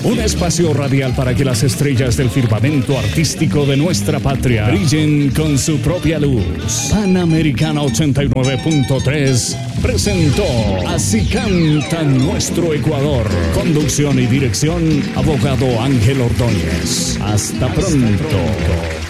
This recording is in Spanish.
Un espacio radial para que las estrellas del firmamento artístico de nuestra patria brillen con su propia luz. Panamericana 89.3 presentó Así canta nuestro Ecuador. Conducción y dirección, abogado Ángel Ordóñez. Hasta pronto.